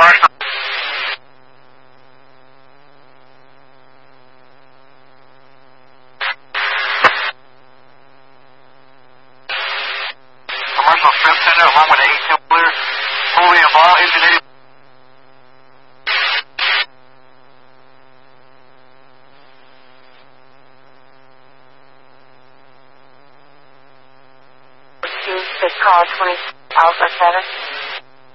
Commercial strip center along with 82 clear. Fully involved, engine 80. Call 20 Alpha 7.